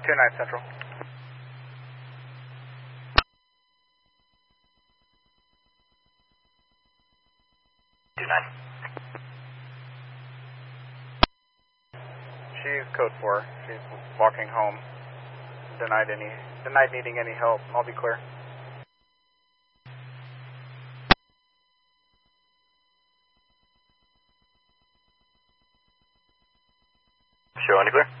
29 Central. She's code 4. She's walking home. Denied needing any help. I'll be clear. Show any clear?